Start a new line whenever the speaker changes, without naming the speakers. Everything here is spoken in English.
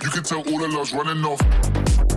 You can tell all the love's running off.